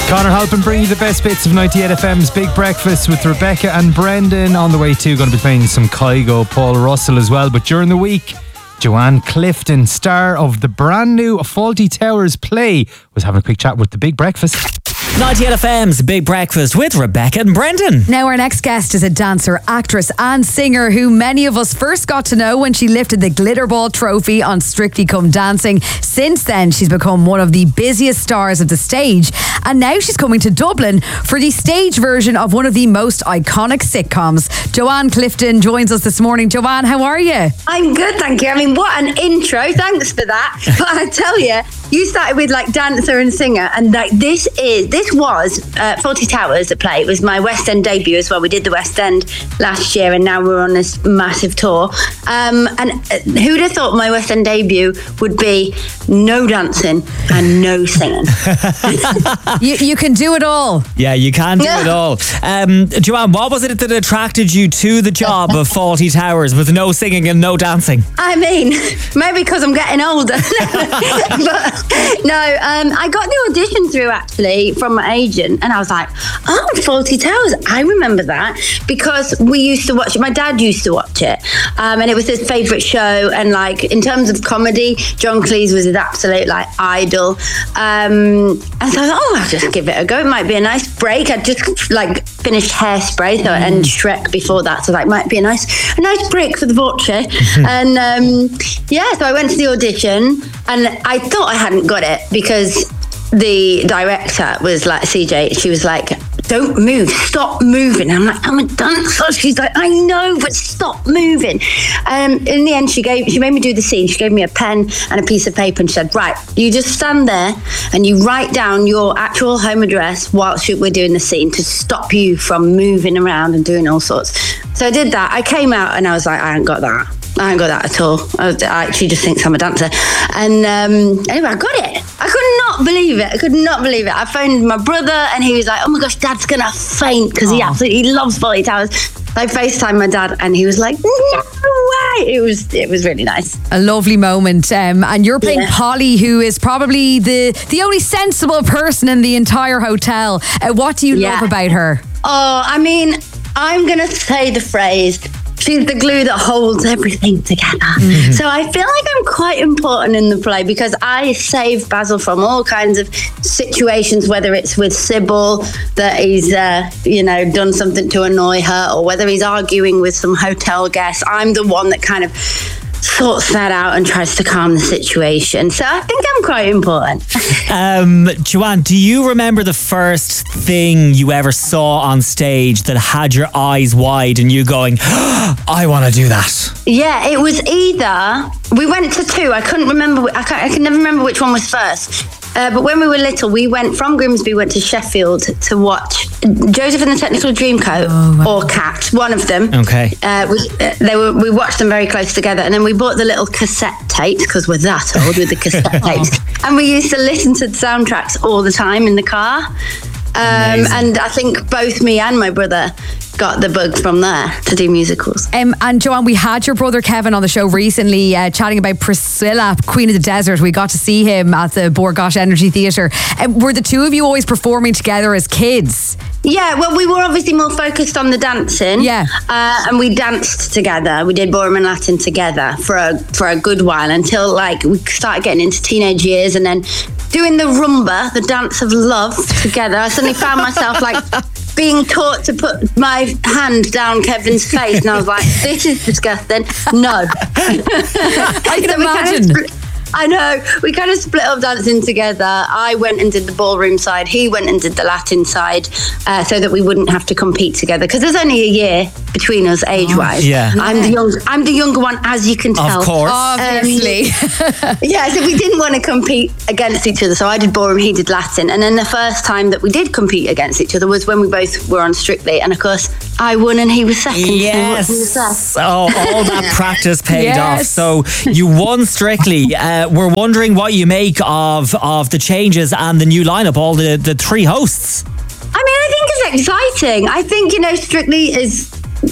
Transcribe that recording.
Conor Halpin bringing you the best bits of 98 FM's Big Breakfast with Rebecca and Brendan. On the way too, going to be playing some Kygo, Paul Russell as well. But during the week, Joanne Clifton, star of the brand new Fawlty Towers play, was having a quick chat with the Big Breakfast. 98 FM's Big Breakfast with Rebecca and Brendan. Now our next guest is a dancer, actress and singer who many of us first got to know when she lifted the Glitterball trophy on Strictly Come Dancing. Since then, she's become one of the busiest stars of the stage, and now she's coming to Dublin for the stage version of one of the most iconic sitcoms. Joanne Clifton joins us this morning. Joanne, how are you? I'm good, thank you. I mean, what an intro. Thanks for that. But I tell you, you started with like dancer and singer, and like this was Fawlty Towers, the play. It was my West End debut as well. We did the West End last year, and now we're on this massive tour. And who'd have thought my West End debut would be no dancing and no singing? You can do it all. Yeah, you can do it all. Joanne, what was it that attracted you to the job of Fawlty Towers with no singing and no dancing? I mean, maybe because I'm getting older. But no, I got the audition through actually from my agent, and I was like, oh, Fawlty Towers, I remember that, because we used to watch it. My dad used to watch it, and it was his favourite show. And like in terms of comedy, John Cleese was his absolute like idol. And so I thought, oh, I'll just give it a go. It might be a nice break. I'd just like finished Hairspray and Shrek before that, so that might be a nice break for the voce. And so I went to the audition, and I thought I hadn't got it because the director was like, CJ, she was like, don't move, stop moving. I'm like, I'm a dancer. She's like, I know, but stop moving. In the end, she made me do the scene. She gave me a pen and a piece of paper and she said, right, you just stand there and you write down your actual home address whilst we're doing the scene to stop you from moving around and doing all sorts. So I did that. I came out and I was like, I ain't got that. I ain't got that at all. I actually just think I'm a dancer. And anyway, I got it. I could not believe it. I phoned my brother and he was like, oh my gosh, Dad's going to faint because he absolutely loves Fawlty Towers. I FaceTimed my dad and he was like, no way. It was really nice. A lovely moment. And you're playing Polly, who is probably the only sensible person in the entire hotel. What do you love about her? Oh, I mean, I'm going to say the phrase, she's the glue that holds everything together. Mm-hmm. So I feel like I'm quite important in the play because I save Basil from all kinds of situations, whether it's with Sybil that he's, done something to annoy her, or whether he's arguing with some hotel guest. I'm the one that kind of sorts that out and tries to calm the situation. So I think I'm quite important. Joanne, do you remember the first thing you ever saw on stage that had your eyes wide and you going, oh, I want to do that? Yeah, it was either, we went to two, I couldn't remember, I can never remember which one was first. But when we were little, we went from Grimsby, went to Sheffield to watch Joseph and the Technical Dreamcoat or Cat, one of them. Okay. We watched them very close together, and then we bought the little cassette tapes because we're that old with the cassette tapes, and we used to listen to the soundtracks all the time in the car. And I think both me and my brother got the bug from there to do musicals. And Joanne, we had your brother Kevin on the show recently chatting about Priscilla, Queen of the Desert. We got to see him at the Bord Gáis Energy Theatre. Were the two of you always performing together as kids? Yeah, well, we were obviously more focused on the dancing. Yeah. And we danced together. We did ballroom and Latin together for a good while until like we started getting into teenage years, and then doing the rumba, the dance of love, together. I suddenly found myself like being taught to put my hand down Kevin's face, and I was like, this is disgusting. No. I can imagine. I know. We kind of split up dancing together. I went and did the ballroom side. He went and did the Latin side, so that we wouldn't have to compete together. Because there's only a year between us age-wise. Yeah. I'm the younger one, as you can tell. Of course. Obviously. Yeah, so we didn't want to compete against each other. So I did ballroom, he did Latin. And then the first time that we did compete against each other was when we both were on Strictly. And of course, I won and he was second. Yes. All that practice paid off. So you won Strictly. We're wondering what you make of the changes and the new lineup, all the three hosts. I mean, I think it's exciting. I think, Strictly is